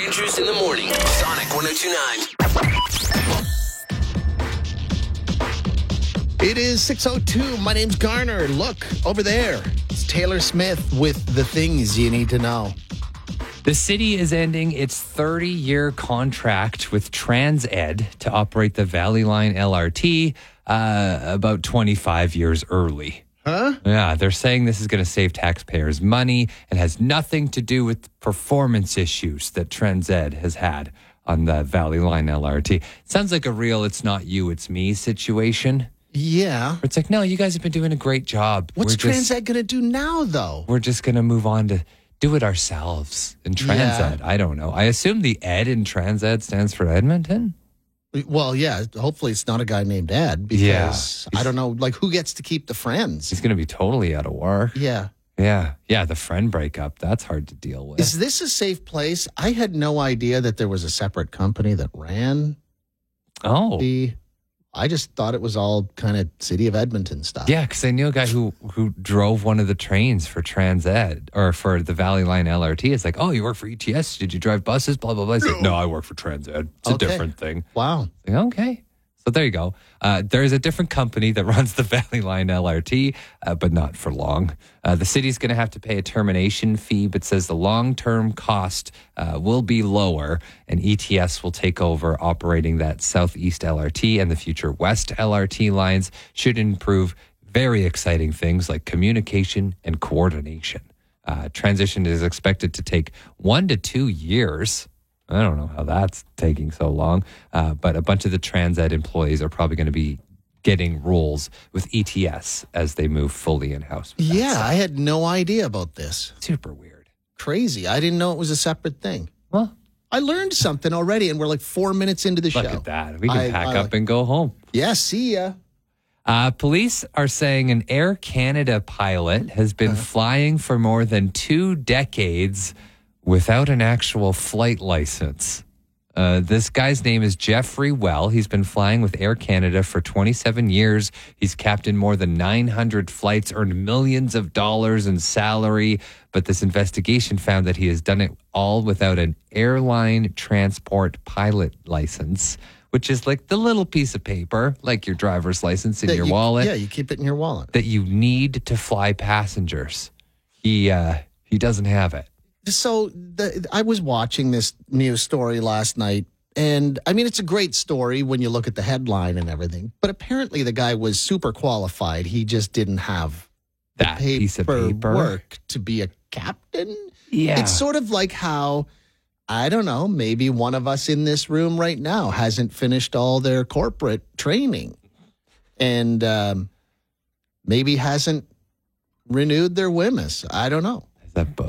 Andrews in the morning. Sonic 102.9. It is 6:02. My name's Garner. Look, over there. It's Taylor Smith with the things you need to know. The city is ending its 30-year contract with TransEd to operate the Valley Line LRT about 25 years early. Huh? Yeah, they're saying this is going to save taxpayers money and has nothing to do with performance issues that TransEd has had on the Valley Line LRT. Sounds like a real it's not you, it's me situation. Yeah. It's like, no, you guys have been doing a great job. What's TransEd going to do now, though? We're just going to move on to do it ourselves in TransEd. Yeah. I don't know. I assume the Ed in TransEd stands for Edmonton. Well, yeah. Hopefully it's not a guy named Ed because I don't know, like, who gets to keep the friends? He's going to be totally out of work. Yeah. Yeah. Yeah. The friend breakup. That's hard to deal with. Is this a safe place? I had no idea that there was a separate company that ran I just thought it was all kind of City of Edmonton stuff. Yeah, because I knew a guy who drove one of the trains for TransEd or for the Valley Line LRT. It's like, oh, you work for ETS? Did you drive buses? Blah, blah, blah. He's like, no, I work for TransEd. It's a different thing. Wow. Like, okay. So there you go. There's a different company that runs the Valley Line LRT, but not for long. The city's going to have to pay a termination fee, but says the long-term cost will be lower, and ETS will take over operating that Southeast LRT, and the future West LRT lines should improve very exciting things like communication and coordination. Transition is expected to take 1 to 2 years. I don't know how that's taking so long, but a bunch of the TransEd employees are probably going to be getting roles with ETS as they move fully in-house. Yeah, I had no idea about this. Super weird. Crazy. I didn't know it was a separate thing. Well, I learned something already, and we're like 4 minutes into the show. look at that. We can pack up and go home. Yeah, see ya. Police are saying an Air Canada pilot has been flying for more than 2 decades without an actual flight license. This guy's name is Jeffrey Well. He's been flying with Air Canada for 27 years. He's captained more than 900 flights, earned millions of dollars in salary. But this investigation found that he has done it all without an airline transport pilot license, which is like the little piece of paper, like your driver's license in your wallet. Yeah, you keep it in your wallet. That you need to fly passengers. He doesn't have it. So I was watching this news story last night, and I mean, it's a great story when you look at the headline and everything, but apparently the guy was super qualified. He just didn't have that piece of paper work to be a captain. Yeah. It's sort of like how, I don't know, maybe one of us in this room right now hasn't finished all their corporate training and maybe hasn't renewed their WHMIS. I don't know. Is that